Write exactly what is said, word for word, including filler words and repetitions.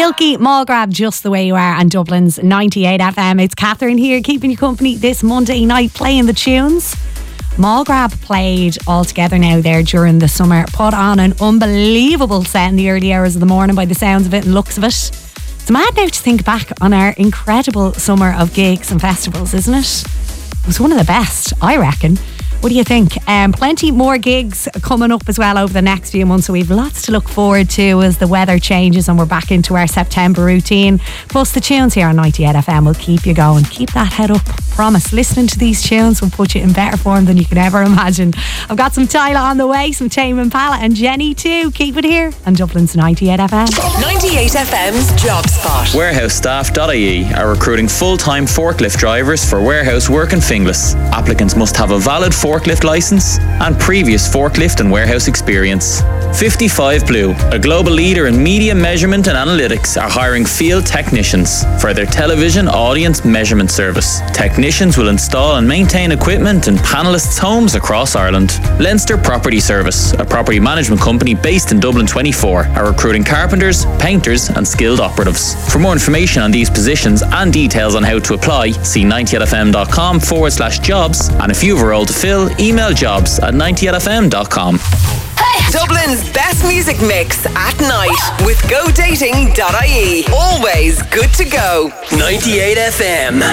Silky Mall Grab, Just the Way You Are, and Dublin's ninety-eight F M. It's Catherine here, keeping you company this Monday night, playing the tunes. Mall Grab played all together now there during the summer, put on an unbelievable set in the early hours of the morning by the sounds of it and looks of it. It's mad now to think back on our incredible summer of gigs and festivals, isn't it? It was one of the best, I reckon. What do you think? Um, plenty more gigs coming up as well over the next few months, so we've lots to look forward to as the weather changes and we're back into our September routine. Plus the tunes here on ninety-eight F M will keep you going. Keep that head up. Promise, listening to these tunes will put you in better form than you could ever imagine. I've got some Tyla on the way, some Tame Impala and Jenny too. Keep it here on Dublin's ninety-eight F M. ninety-eight F M's Job Spot. warehouse staff dot I E are recruiting full-time forklift drivers for warehouse work in Finglas. Applicants must have a valid forklift licence and previous forklift and warehouse experience. fifty-five Blue, a global leader in media measurement and analytics, are hiring field technicians for their television audience measurement service. Technicians will install and maintain equipment in panellists' homes across Ireland. Leinster Property Service, a property management company based in Dublin twenty-four, are recruiting carpenters, painters and skilled operatives. For more information on these positions and details on how to apply, see ninety-eight F M dot com forward slash jobs, and if you have a role to fill, email jobs at ninety-eight F M dot com. Dublin's best music mix at night with go dating dot I E. Always good to go. ninety-eight F M.